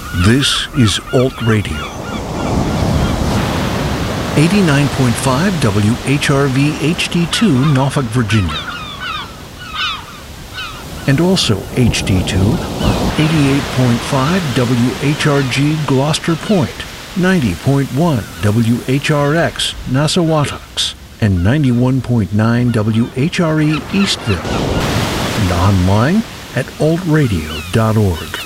This is Alt Radio. 89.5 WHRV HD2 Norfolk, Virginia. And also HD2 on 88.5 WHRG Gloucester Point, 90.1 WHRX Nassauatucks, and 91.9 WHRE Eastville. And online at altradio.org.